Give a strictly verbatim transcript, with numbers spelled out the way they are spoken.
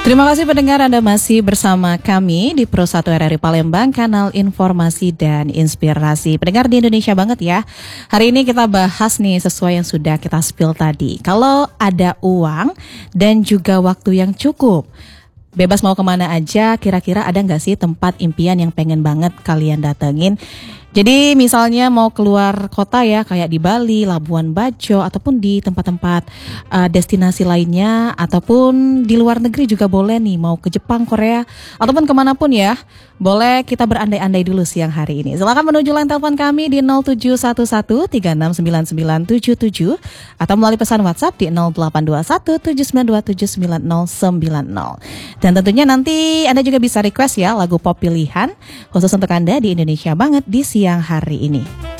Terima kasih pendengar, Anda masih bersama kami di Pro satu R R I Palembang, kanal informasi dan inspirasi. Pendengar di Indonesia banget ya. Hari ini kita bahas nih sesuai yang sudah kita spill tadi. Kalau ada uang dan juga waktu yang cukup, bebas mau kemana aja, kira-kira ada nggak sih tempat impian yang pengen banget kalian datengin? Jadi misalnya mau keluar kota ya, kayak di Bali, Labuan Bajo, ataupun di tempat-tempat uh, destinasi lainnya, ataupun di luar negeri juga boleh nih, mau ke Jepang, Korea, ataupun kemanapun ya. Boleh kita berandai-andai dulu siang hari ini. Silakan menuju line telepon kami di nol tujuh satu satu tiga enam sembilan sembilan tujuh tujuh atau melalui pesan WhatsApp di nol delapan dua satu tujuh sembilan dua tujuh sembilan nol sembilan nol. Dan tentunya nanti Anda juga bisa request ya lagu pop pilihan khusus untuk Anda di Indonesia banget di siang hari ini.